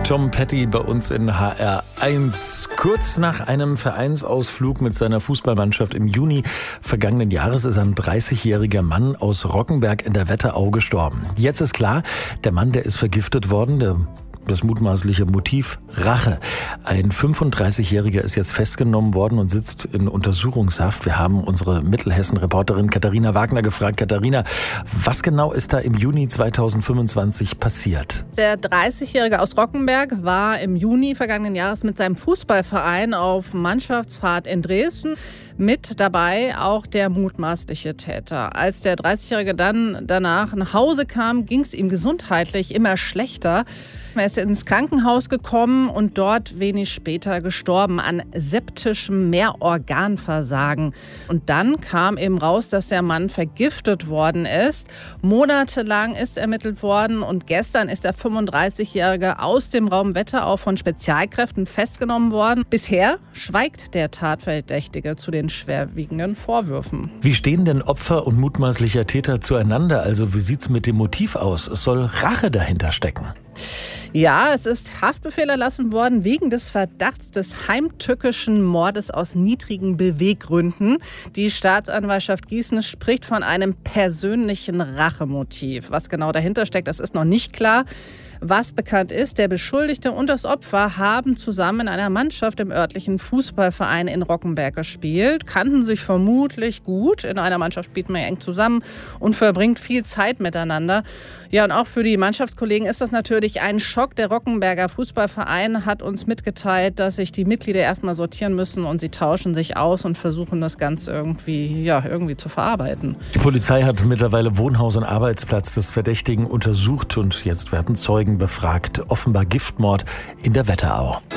Tom Petty bei uns in HR1. Kurz nach einem Vereinsausflug mit seiner Fußballmannschaft im Juni vergangenen Jahres ist ein 30-jähriger Mann aus Rockenberg in der Wetterau gestorben. Jetzt ist klar, der Mann, der ist vergiftet worden, das mutmaßliche Motiv Rache. Ein 35-Jähriger ist jetzt festgenommen worden und sitzt in Untersuchungshaft. Wir haben unsere Mittelhessen-Reporterin Katharina Wagner gefragt. Katharina, was genau ist da im Juni 2025 passiert? Der 30-Jährige aus Rockenberg war im Juni vergangenen Jahres mit seinem Fußballverein auf Mannschaftsfahrt in Dresden. Mit dabei auch der mutmaßliche Täter. Als der 30-Jährige dann danach nach Hause kam, ging es ihm gesundheitlich immer schlechter. Er ist ins Krankenhaus gekommen und dort wenig später gestorben an septischem Mehrorganversagen. Und dann kam eben raus, dass der Mann vergiftet worden ist. Monatelang ist ermittelt worden und gestern ist der 35-Jährige aus dem Raum Wetterau von Spezialkräften festgenommen worden. Bisher schweigt der Tatverdächtige zu den schwerwiegenden Vorwürfen. Wie stehen denn Opfer und mutmaßlicher Täter zueinander? Also wie sieht's mit dem Motiv aus? Es soll Rache dahinter stecken. Ja, es ist Haftbefehl erlassen worden wegen des Verdachts des heimtückischen Mordes aus niedrigen Beweggründen. Die Staatsanwaltschaft Gießen spricht von einem persönlichen Rachemotiv. Was genau dahinter steckt, das ist noch nicht klar. Was bekannt ist, der Beschuldigte und das Opfer haben zusammen in einer Mannschaft im örtlichen Fußballverein in Rockenberg gespielt, kannten sich vermutlich gut. In einer Mannschaft spielt man ja eng zusammen und verbringt viel Zeit miteinander. Ja, und auch für die Mannschaftskollegen ist das natürlich ein Schock. Der Rockenberger Fußballverein hat uns mitgeteilt, dass sich die Mitglieder erstmal sortieren müssen und sie tauschen sich aus und versuchen das Ganze irgendwie zu verarbeiten. Die Polizei hat mittlerweile Wohnhaus und Arbeitsplatz des Verdächtigen untersucht und jetzt werden Zeugen befragt. Offenbar Giftmord in der Wetterau.